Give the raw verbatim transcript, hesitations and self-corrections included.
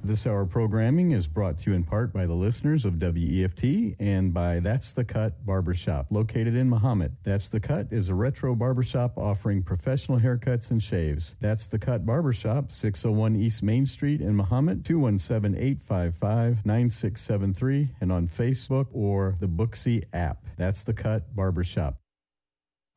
This hour programming is brought to you in part by the listeners of W E F T and by That's the Cut Barbershop, located in Mahomet. That's the Cut is a retro barbershop offering professional haircuts and shaves. That's the Cut Barbershop, six oh one East Main Street in Mahomet, two one seven, eight five five, nine six seven three, and on Facebook or the Booksy app. That's the Cut Barbershop.